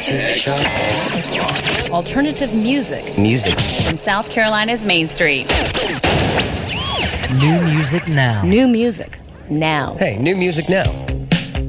too sharp. Alternative music. Music. From South Carolina's Main Street. New music now. New music now. Hey, new music now.